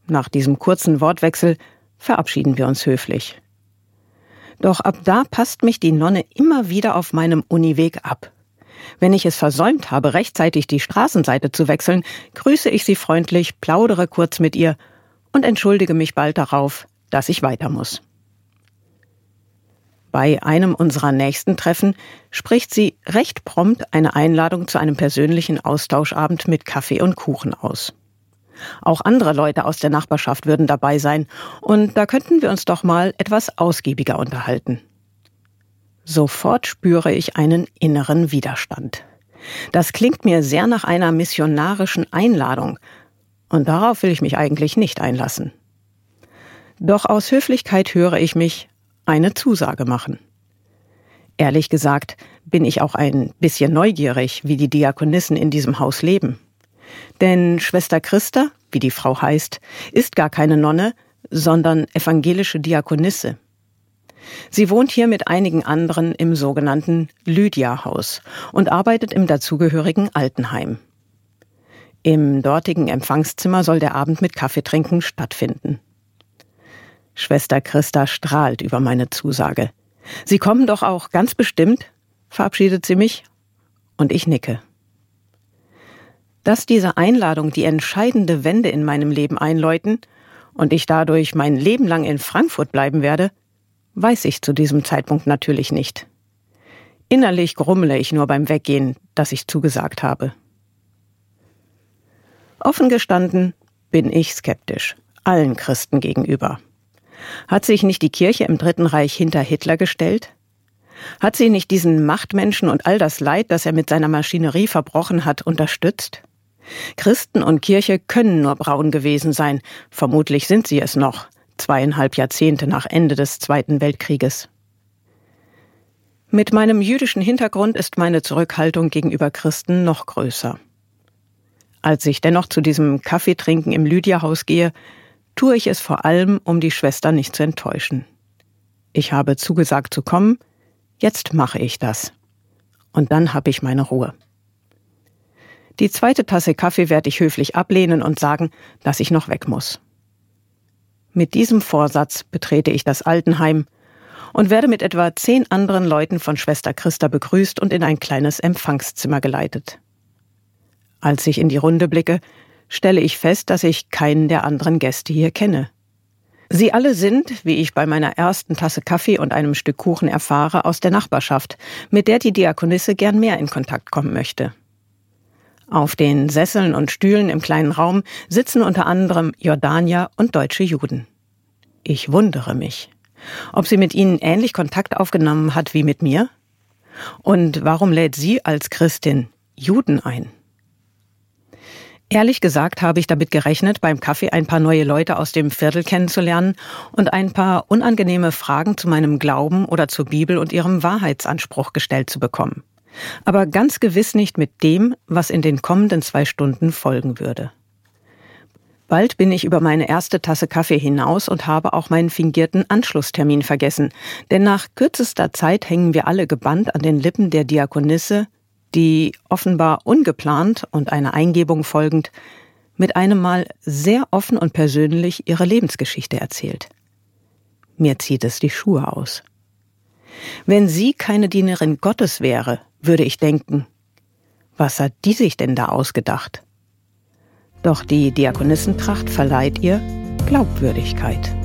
Nach diesem kurzen Wortwechsel verabschieden wir uns höflich. Doch ab da passt mich die Nonne immer wieder auf meinem Uniweg ab. Wenn ich es versäumt habe, rechtzeitig die Straßenseite zu wechseln, grüße ich sie freundlich, plaudere kurz mit ihr und entschuldige mich bald darauf, dass ich weiter muss. Bei einem unserer nächsten Treffen spricht sie recht prompt eine Einladung zu einem persönlichen Austauschabend mit Kaffee und Kuchen aus. Auch andere Leute aus der Nachbarschaft würden dabei sein und da könnten wir uns doch mal etwas ausgiebiger unterhalten. Sofort spüre ich einen inneren Widerstand. Das klingt mir sehr nach einer missionarischen Einladung und darauf will ich mich eigentlich nicht einlassen. Doch aus Höflichkeit höre ich mich eine Zusage machen. Ehrlich gesagt bin ich auch ein bisschen neugierig, wie die Diakonissen in diesem Haus leben. Denn Schwester Christa, wie die Frau heißt, ist gar keine Nonne, sondern evangelische Diakonisse. Sie wohnt hier mit einigen anderen im sogenannten Lydia-Haus und arbeitet im dazugehörigen Altenheim. Im dortigen Empfangszimmer soll der Abend mit Kaffeetrinken stattfinden. Schwester Christa strahlt über meine Zusage. »Sie kommen doch auch ganz bestimmt«, verabschiedet sie mich und ich nicke. Dass diese Einladung die entscheidende Wende in meinem Leben einläuten und ich dadurch mein Leben lang in Frankfurt bleiben werde, weiß ich zu diesem Zeitpunkt natürlich nicht. Innerlich grummle ich nur beim Weggehen, dass ich zugesagt habe. Offen gestanden bin ich skeptisch, allen Christen gegenüber. Hat sich nicht die Kirche im Dritten Reich hinter Hitler gestellt? Hat sie nicht diesen Machtmenschen und all das Leid, das er mit seiner Maschinerie verbrochen hat, unterstützt? Christen und Kirche können nur braun gewesen sein, vermutlich sind sie es noch, 2,5 Jahrzehnte nach Ende des Zweiten Weltkrieges. Mit meinem jüdischen Hintergrund ist meine Zurückhaltung gegenüber Christen noch größer. Als ich dennoch zu diesem Kaffeetrinken im Lydia-Haus gehe, tue ich es vor allem, um die Schwester nicht zu enttäuschen. Ich habe zugesagt zu kommen, jetzt mache ich das. Und dann habe ich meine Ruhe. Die zweite Tasse Kaffee werde ich höflich ablehnen und sagen, dass ich noch weg muss. Mit diesem Vorsatz betrete ich das Altenheim und werde mit etwa 10 anderen Leuten von Schwester Christa begrüßt und in ein kleines Empfangszimmer geleitet. Als ich in die Runde blicke, stelle ich fest, dass ich keinen der anderen Gäste hier kenne. Sie alle sind, wie ich bei meiner ersten Tasse Kaffee und einem Stück Kuchen erfahre, aus der Nachbarschaft, mit der die Diakonisse gern mehr in Kontakt kommen möchte. Auf den Sesseln und Stühlen im kleinen Raum sitzen unter anderem Jordanier und deutsche Juden. Ich wundere mich, ob sie mit ihnen ähnlich Kontakt aufgenommen hat wie mit mir? Und warum lädt sie als Christin Juden ein? Ehrlich gesagt habe ich damit gerechnet, beim Kaffee ein paar neue Leute aus dem Viertel kennenzulernen und ein paar unangenehme Fragen zu meinem Glauben oder zur Bibel und ihrem Wahrheitsanspruch gestellt zu bekommen. Aber ganz gewiss nicht mit dem, was in den kommenden 2 Stunden folgen würde. Bald bin ich über meine erste Tasse Kaffee hinaus und habe auch meinen fingierten Anschlusstermin vergessen, denn nach kürzester Zeit hängen wir alle gebannt an den Lippen der Diakonisse, die offenbar ungeplant und einer Eingebung folgend mit einem Mal sehr offen und persönlich ihre Lebensgeschichte erzählt. Mir zieht es die Schuhe aus. Wenn sie keine Dienerin Gottes wäre, würde ich denken, was hat die sich denn da ausgedacht? Doch die Diakonissentracht verleiht ihr Glaubwürdigkeit.